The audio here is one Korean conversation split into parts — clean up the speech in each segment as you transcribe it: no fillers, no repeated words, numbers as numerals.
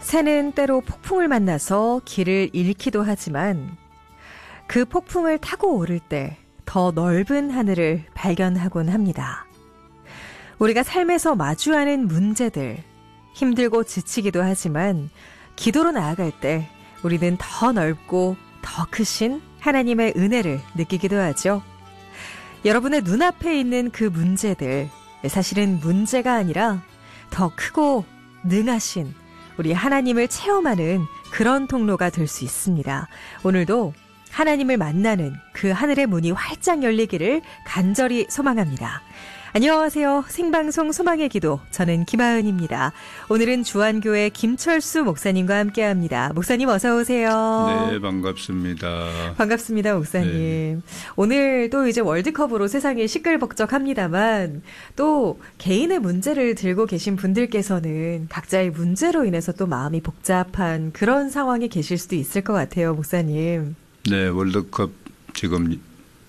새는 때로 폭풍을 만나서 길을 잃기도 하지만 그 폭풍을 타고 오를 때 더 넓은 하늘을 발견하곤 합니다. 우리가 삶에서 마주하는 문제들, 힘들고 지치기도 하지만 기도로 나아갈 때 우리는 더 넓고 더 크신 하나님의 은혜를 느끼기도 하죠. 여러분의 눈앞에 있는 그 문제들, 사실은 문제가 아니라 더 크고 능하신 우리 하나님을 체험하는 그런 통로가 될 수 있습니다. 오늘도 하나님을 만나는 그 하늘의 문이 활짝 열리기를 간절히 소망합니다. 안녕하세요. 생방송 소망의 기도, 저는 김하은입니다. 오늘은 주안교회 김철수 목사님과 함께합니다. 목사님 어서 오세요. 네, 반갑습니다. 반갑습니다, 목사님. 네. 오늘도 이제 월드컵으로 세상이 시끌벅적합니다만 또 개인의 문제를 들고 계신 분들께서는 각자의 문제로 인해서 또 마음이 복잡한 그런 상황에 계실 수도 있을 것 같아요, 목사님. 네, 월드컵 지금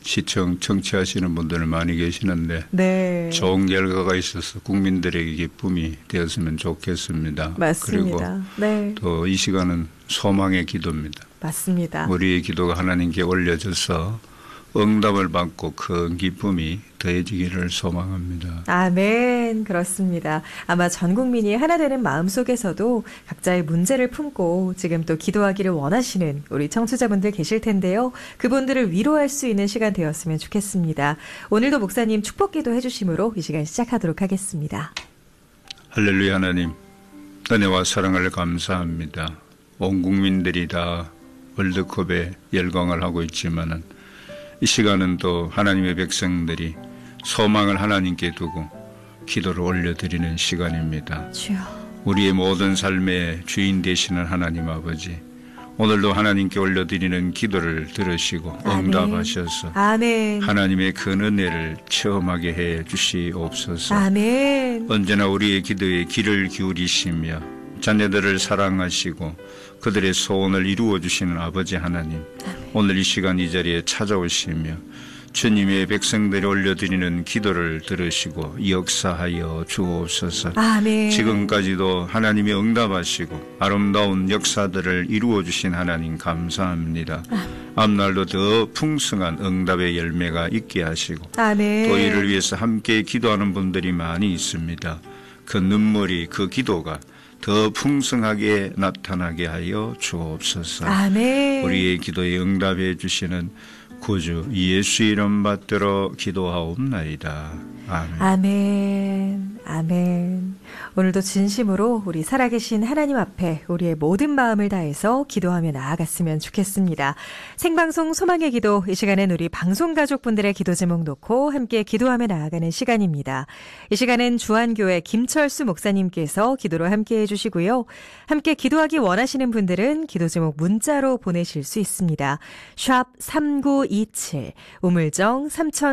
청취하시는 분들은 많이 계시는데 네. 좋은 결과가 있어서 국민들에게 기쁨이 되었으면 좋겠습니다. 맞습니다. 그리고 네. 또 이 시간은 소망의 기도입니다. 맞습니다. 우리의 기도가 하나님께 올려져서 응답을 받고 큰 기쁨이 더해지기를 소망합니다. 아멘. 그렇습니다. 아마 전 국민이 하나 되는 마음 속에서도 각자의 문제를 품고 지금 또 기도하기를 원하시는 우리 청취자분들 계실 텐데요. 그분들을 위로할 수 있는 시간 되었으면 좋겠습니다. 오늘도 목사님 축복기도 해주심으로 이 시간 시작하도록 하겠습니다. 할렐루야. 하나님, 은혜와 사랑을 감사합니다. 온 국민들이 다 월드컵에 열광을 하고 있지만은 이 시간은 또 하나님의 백성들이 소망을 하나님께 두고 기도를 올려드리는 시간입니다. 주여. 우리의 모든 삶의 주인 되시는 하나님 아버지, 오늘도 하나님께 올려드리는 기도를 들으시고 아멘. 응답하셔서 아멘. 하나님의 큰 은혜를 체험하게 해 주시옵소서. 아멘. 언제나 우리의 기도에 귀를 기울이시며 자녀들을 사랑하시고 그들의 소원을 이루어 주시는 아버지 하나님, 오늘 이 시간 이 자리에 찾아오시며 주님의 백성들이 올려드리는 기도를 들으시고 역사하여 주옵소서. 아멘. 지금까지도 하나님이 응답하시고 아름다운 역사들을 이루어 주신 하나님 감사합니다. 앞날도 더 풍성한 응답의 열매가 있게 하시고 아멘. 또 이를 위해서 함께 기도하는 분들이 많이 있습니다. 그 눈물이, 그 기도가 더 풍성하게 나타나게 하여 주옵소서. 아멘. 우리의 기도에 응답해 주시는 구주 예수 이름 받들어 기도하옵나이다. 아멘. 아멘. 아멘. 오늘도 진심으로 우리 살아계신 하나님 앞에 우리의 모든 마음을 다해서 기도하며 나아갔으면 좋겠습니다. 생방송 소망의 기도, 이 시간엔 우리 방송가족분들의 기도 제목 놓고 함께 기도하며 나아가는 시간입니다. 이 시간은 주안교회 김철수 목사님께서 기도로 함께 해주시고요. 함께 기도하기 원하시는 분들은 기도 제목 문자로 보내실 수 있습니다. 샵 3927, 우물정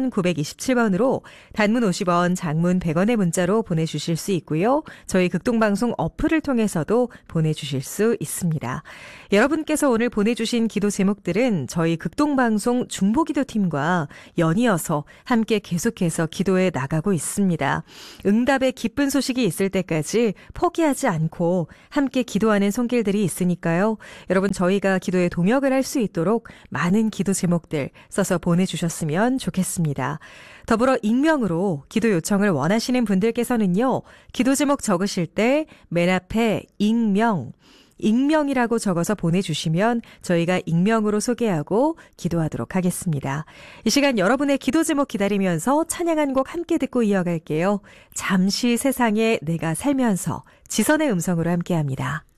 3927번으로 단문 50원, 장문 100원의 문자로 보내주실 수 있고요. 저희 극동방송 어플을 통해서도 보내주실 수 있습니다. 여러분께서 오늘 보내주신 기도 제목들은 저희 극동방송 중보기도팀과 연이어서 함께 계속해서 기도해 나가고 있습니다. 응답의 기쁜 소식이 있을 때까지 포기하지 않고 함께 기도하는 손길들이 있으니까요. 여러분, 저희가 기도에 동역을 할 수 있도록 많은 기도 제목들 써서 보내주셨으면 좋겠습니다. 더불어 익명으로 기도 요청을 원하시는 분들께서는요, 기도 제목 적으실 때 맨 앞에 익명이라고 적어서 보내주시면 저희가 익명으로 소개하고 기도하도록 하겠습니다. 이 시간 여러분의 기도 제목 기다리면서 찬양 한 곡 함께 듣고 이어갈게요. 잠시 세상에 내가 살면서 지선의 음성으로 함께합니다.